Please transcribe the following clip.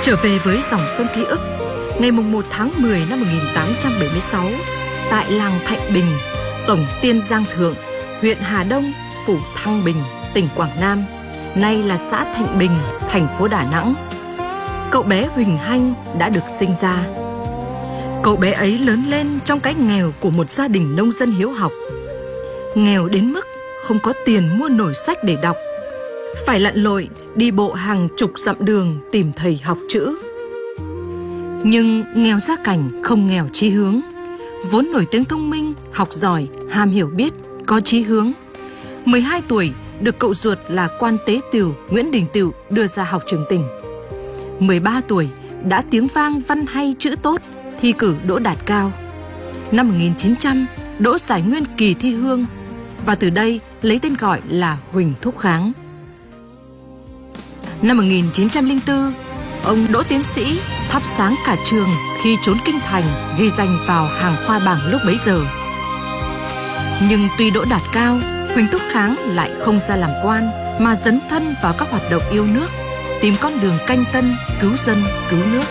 Trở về với dòng sông ký ức, ngày 1 tháng 10 năm 1876, tại làng Thạnh Bình, tổng Tiên Giang Thượng, huyện Hà Đông, phủ Thăng Bình, tỉnh Quảng Nam, nay là xã Thạnh Bình, thành phố Đà Nẵng, cậu bé Huỳnh Hanh đã được sinh ra. Cậu bé ấy lớn lên trong cái nghèo của một gia đình nông dân hiếu học. Nghèo đến mức không có tiền mua nổi sách để đọc, phải lặn lội đi bộ hàng chục dặm đường tìm thầy học chữ. Nhưng nghèo gia cảnh không nghèo chí hướng. Vốn nổi tiếng thông minh, học giỏi, ham hiểu biết, có chí hướng. 12 tuổi được cậu ruột là quan tế tửu Nguyễn Đình Tửu đưa ra học trường tỉnh. 13 tuổi đã tiếng vang văn hay chữ tốt, thi cử đỗ đạt cao. Năm 1900 đỗ giải nguyên kỳ thi hương, và từ đây lấy tên gọi là Huỳnh Thúc Kháng. Năm 1904, ông đỗ tiến sĩ, thắp sáng cả trường khi trốn kinh thành, ghi danh vào hàng khoa bảng lúc bấy giờ. Nhưng tuy đỗ đạt cao, Huỳnh Thúc Kháng lại không ra làm quan mà dấn thân vào các hoạt động yêu nước, tìm con đường canh tân, cứu dân, cứu nước.